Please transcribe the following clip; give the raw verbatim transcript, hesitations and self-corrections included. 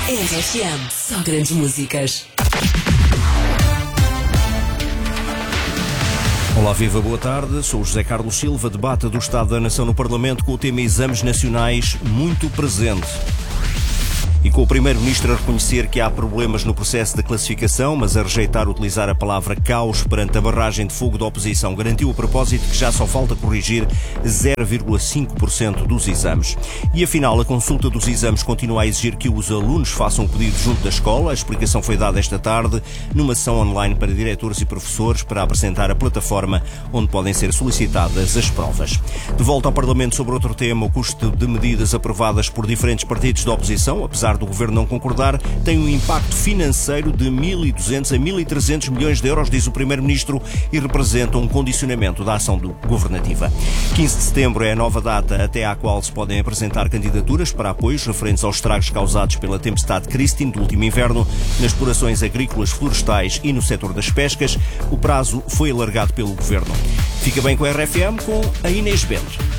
R F M, só grandes músicas. Olá, viva, boa tarde. Sou o José Carlos Silva. Debate do Estado da Nação no Parlamento com o tema Exames Nacionais muito presente. E com o Primeiro-Ministro a reconhecer que há problemas no processo de classificação, mas a rejeitar utilizar a palavra caos perante a barragem de fogo da oposição, garantiu a propósito que já só falta corrigir zero vírgula cinco por cento dos exames. E afinal, a consulta dos exames continua a exigir que os alunos façam o pedido junto da escola. A explicação foi dada esta tarde numa sessão online para diretores e professores para apresentar a plataforma onde podem ser solicitadas as provas. De volta ao Parlamento sobre outro tema, o custo de medidas aprovadas por diferentes partidos da oposição, apesar do Governo não concordar, tem um impacto financeiro de mil e duzentos a mil e trezentos milhões de euros, diz o Primeiro-Ministro, e representa um condicionamento da ação do governativa. quinze de setembro é a nova data até à qual se podem apresentar candidaturas para apoios referentes aos estragos causados pela tempestade Christine do último inverno nas explorações agrícolas, florestais e no setor das pescas. O prazo foi alargado pelo Governo. Fica bem com a R F M, com a Inês Bento.